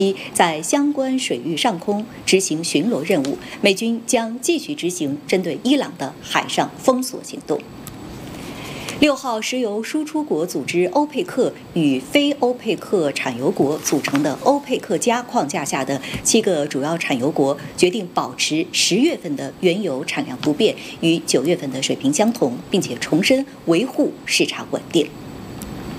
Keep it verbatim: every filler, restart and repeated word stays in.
在相关水域上空执行巡逻任务，美军将继续执行针对伊朗的海上封锁行动。六号，石油输出国组织欧佩克与非欧佩克产油国组成的欧佩克加框架下的七个主要产油国决定保持十月份的原油产量不变，与九月份的水平相同，并且重申维护市场稳定。